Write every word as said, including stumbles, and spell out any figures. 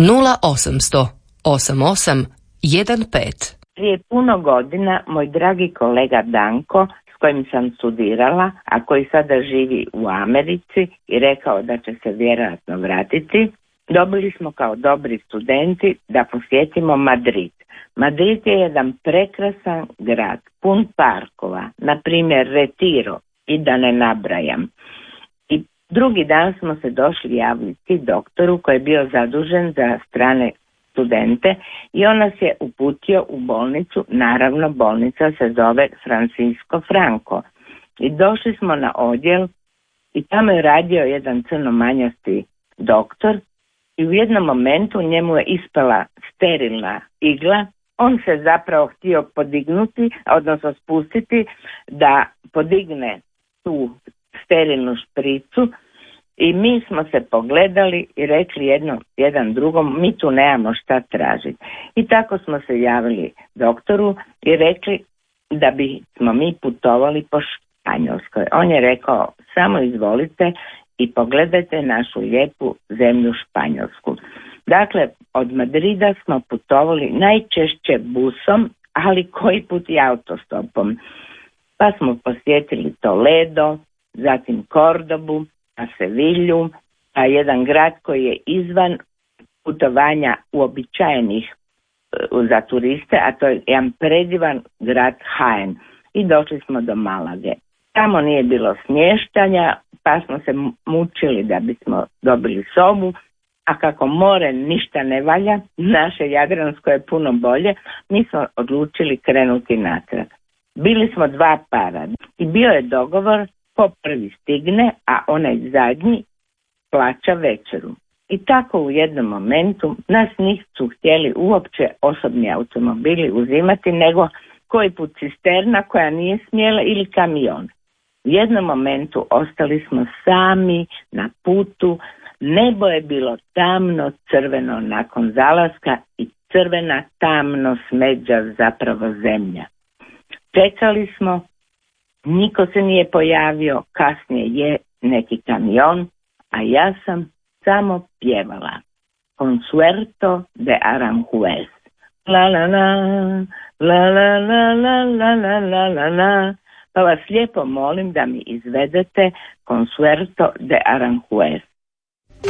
nula osamsto osam osam jedan pet. Prije puno godina moj dragi kolega Danko, s kojim sam studirala, a koji sada živi u Americi i rekao da će se vjerojatno vratiti, dobili smo kao dobri studenti da posjetimo Madrid. Madrid je jedan prekrasan grad, pun parkova, na primjer Retiro, i da ne nabrajam. I drugi dan smo se došli javiti doktoru koji je bio zadužen za strane studente i on nas je uputio u bolnicu, naravno bolnica se zove Francisco Franco. I došli smo na odjel i tamo je radio jedan crnomanjasti doktor i u jednom momentu njemu je ispala sterilna igla. On se zapravo htio podignuti, odnosno spustiti da podigne tu sterilnu špricu i mi smo se pogledali i rekli jedno, jedan drugom, mi tu nemamo šta tražiti. I tako smo se javili doktoru i rekli da bi smo mi putovali po Španjolskoj. On je rekao, samo izvolite i pogledajte našu lijepu zemlju Španjolsku. Dakle, od Madrida smo putovali najčešće busom, ali koji put i autostopom. Pa smo posjetili Toledo, zatim Kordobu, pa Sevilju, pa jedan grad koji je izvan putovanja uobičajenih za turiste, a to je jedan predivan grad Jaén. I došli smo do Malage. Tamo nije bilo smještanja, pa smo se mučili da bismo dobili sobu, a kako more ništa ne valja, naše Jadransko je puno bolje, mi smo odlučili krenuti natrag. Bili smo dva para i bio je dogovor ko prvi stigne, a onaj zadnji plaća večeru. I tako u jednom momentu nas nisu htjeli uopće osobni automobili uzimati, nego koji put cisterna koja nije smjela ili kamion. U jednom momentu ostali smo sami na putu, nebo je bilo tamno crveno nakon zalaska i crvena tamno smeđa zapravo zemlja. Čekali smo, niko se nije pojavio, kasnije je neki kamion, a ja sam samo pjevala Consuerto de Aranjuez. La la la, la la la la la la la la la. Pa vas lijepo molim da mi izvedete Consuerto de Aranjuez.